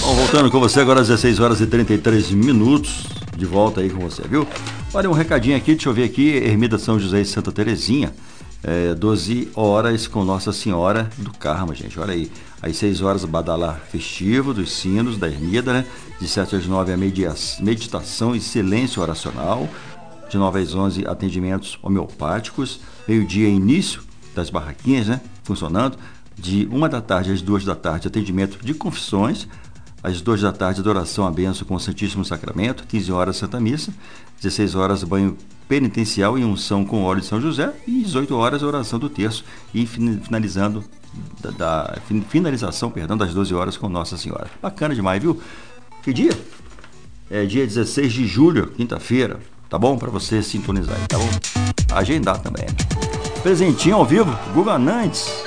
Bom, voltando com você agora às 16 horas e 33 minutos. De volta aí com você, viu? Olha, um recadinho aqui, deixa eu ver aqui. Ermida São José e Santa Terezinha. 12 horas com Nossa Senhora do Carmo, gente. Olha aí. Às 6 horas, badalar festivo dos sinos da Ermida, né? De 7 às 9, a meditação e silêncio oracional. De 9 às 11, atendimentos homeopáticos. Meio-dia, início das barraquinhas, né? Funcionando. De 1 da tarde às 2 da tarde, atendimento de confissões. Às 2 da tarde, adoração à bênção com o Santíssimo Sacramento. 15 horas, Santa Missa. 16 horas, banho penitencial e unção com óleo de São José. E 18 horas, oração do terço. E finalização das 12 horas com Nossa Senhora. Bacana demais, viu? Que dia? É dia 16 de julho, quinta-feira. Tá bom? Para você sintonizar aí, tá bom? Agendar também. Presentinho ao vivo, Guga Nantes.